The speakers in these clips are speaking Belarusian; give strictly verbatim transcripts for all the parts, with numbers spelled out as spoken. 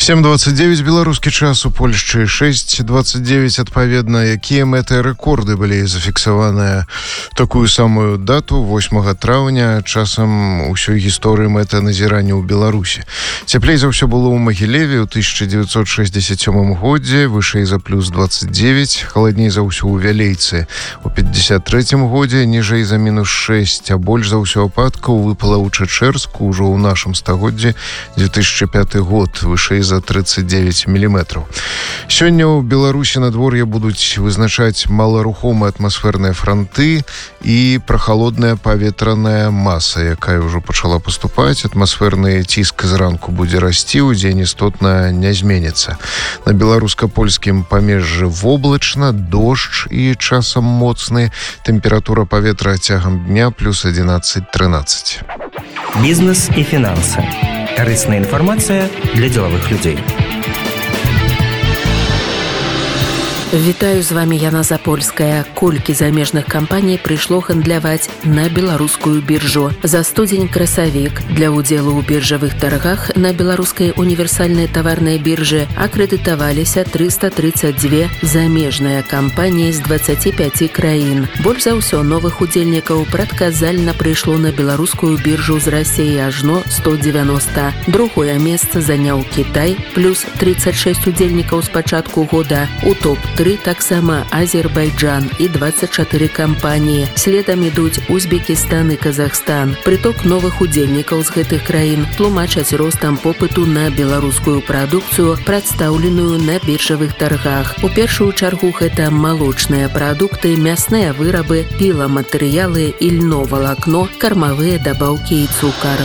сем двадцать девять беларускі час, у Польшчы шесть двадцать девять адпаведна. Якія мэты рэкорды былі зафіксаваныя такую самую дату восьмага траўня часам усёй гісторыі мэтаназірання ў Беларусі. Цяплей за ўсё было ў Магілеве ў тысяча девятьсот шестьдесят сёмым годзе, вышэй за плюс двадцать девять, халадней за ўсё ў Вялейцы у пятьдесят третьем годзе, ніжэй за мінус шесть, а больш за ўсё ападкаў выпала ў Чачэрску ўжо ў нашым стагоддзі две тысячи пятый год, вышэй за тридцать девять миллиметров. Сёння ў Беларусі надвор'е будуць вызначаць маларухомыя атмасферныя фронты і прахалодная паветраная маса, якая ўжо пачала паступаць. Атмасферны ціск зранку будзе расці, удзень істотна не зменіцца. На беларуска-польскім памежжы воблачна, дождж і часам моцны. Тэмпература паветра цягам дня плюс одиннадцать тринадцать. Бізнес і фінансы. Карысная інфармацыя для дзелавых людзей. Вітаю, з вами Яна Запольская. Колькі замежных кампаній прыйшло гандляваць на беларускую біржу. За студзень-красавік для ўдзелу ў біржавых таргах на беларускай універсальнай таварнай біржы акрэдытаваліся триста тридцать два замежныя кампаніі з двадцати пяти краін. Больш за ўсё новых удзельнікаў прадказальна прыйшло на беларускую біржу з Расіі ажно сто девяносто. Другое месца заняў Кітай, плюс тридцать шесть удзельнікаў з пачатку года. У топ три таксама Азербайджан і двадцать четыре кампаніі. Следам ідуць Узбекістан і Казахстан. Прыток новых удзельнікаў з гэтых краін тлумачаць ростам попыту на беларускую прадукцыю, прадстаўленую на біржавых таргах. У першую чаргу гэта малочныя прадукты, мясныя вырабы, піламатэрыялы, ільно-валакно, кармавыя дабаўкі і цукар.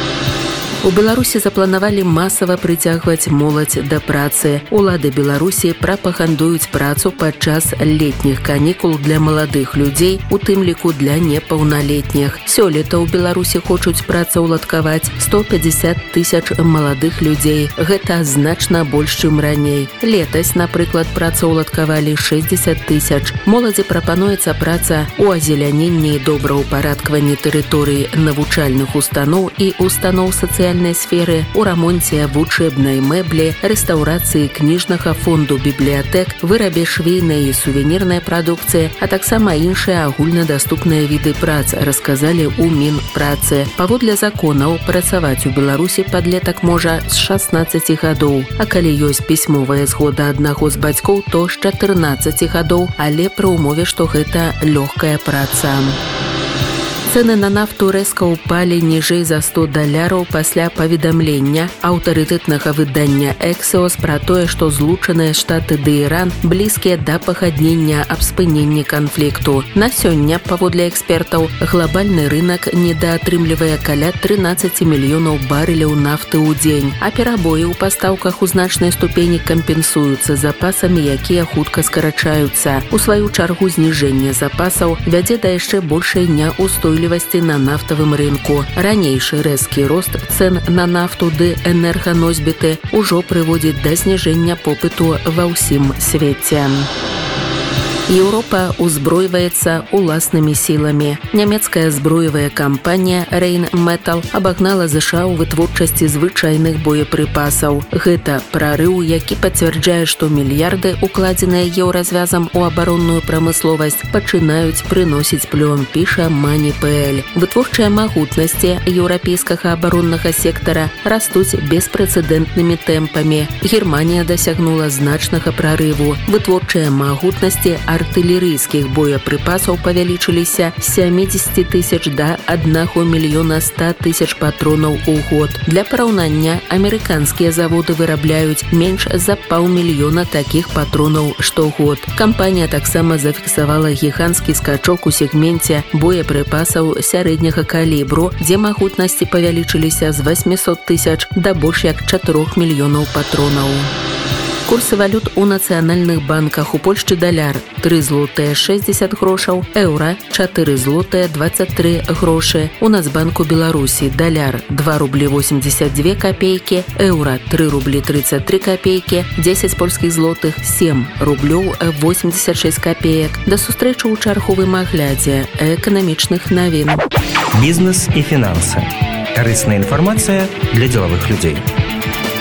У Беларусі запланавалі масава прыцягваць моладзь да працы. Улады Беларусі прапагандуюць працу падчас летніх канікул для маладых людзей, у тым ліку для непаўналетніх. Сёлета ў Беларусі хочуць працаўладкаваць сто пятьдесят тысяч маладых людзей. Гэта значна больш, чым раней. Летась, напрыклад, працаўладкавалі шестьдесят тысяч. Моладзі прапануецца праца ў азеляненні і добраўпарадкаванні тэрыторыі навучальных устаноў і устаноў сацыяльнай сферы, у рамонце вучэбнай мэблі, рэстаўрацыі кніжнага фонду бібліятэк, вырабе швейнай і сувенірнай прадукцыі, а таксама іншыя агульнадаступныя віды прац, расказалі ў Мінпрацы. Паводле законаў, працаваць у Беларусі падлетак можа з шаснаццаці гадоў, а калі ёсць пісьмовая згода аднаго з бацькоў, то з чатырнаццаці гадоў, але пры ўмове, што гэта лёгкая праца. Цэны на нафту рэзка ўпалі ніжэй за сто даляраў пасля паведамлення аўтарытэтнага выдання Axios пра тое, што Злучаныя Штаты ды Іран блізкія да пагаднення аб спыненні канфлікту. На сёння, паводле экспертаў, глобальны рынак недаатрымлівае каля тринадцать мільёнаў барэляў нафты ў дзень, а перабоі ў пастаўках у значнай ступені кампенсуюцца запасамі, якія хутка скарачаюцца. У сваю чаргу зніжэнне запасаў вядзе да яшчэ большай няўстойлівасці на нафтавым рынку. Ранейшы рэзкі рост цэн на нафту ды энерганосьбіты ўжо прыводзіць да зніжэння попыту ва ўсім свеце. Еўропа ўзброіваецца уласнымі сіламі. Нямецкая зброевая кампанія Rheinmetall абагнала ЗША ў вытворчасці звычайных боепрыпасаў. Гэта прарыў, які пацвярджае, што мільярды, укладзеныя еўразвязам у абаронную прамысловасць, пачынаюць прыносіць плён, піша Money точка пэ эл. Вытворчыя магутнасці еўрапейскага абароннага сектара растуць беспрэцэдэнтнымі тэмпамі. Германія дасягнула значнага прарыву. Вытворчыя магутнасці артылерыйскіх боепрыпасаў павялічыліся з сямидесяти тысяч да аднаго мільёна ста тысяч патронаў у год. Для параўнання, амерыканскія заводы вырабляюць менш за паўмільёна такіх патронаў штогод. Кампанія таксама зафіксавала гіганцкі скачок у сегменце боепрыпасаў сярэдняга калібру, дзе магутнасці павялічыліся з восьмісот тысяч да больш як чатырох мільёнаў патронаў. Курсы валют у нацыянальных банках. У Польшчы даляр три злотыя шестьдесят грошаў, еўра чатыры злотыя двадцать три грошы. У Нацбанку Беларусі даляр два рублі восемьдесят две копейки, еўра три рублі тридцать три копейки, дзесяць польскіх злотых сем рублёў восемьдесят шесть копеек. Да сустрэчы ў чарговым аглядзе эканамічных навін. Бізнес і фінансы. Карысная інфармацыя для дзелавых людзей.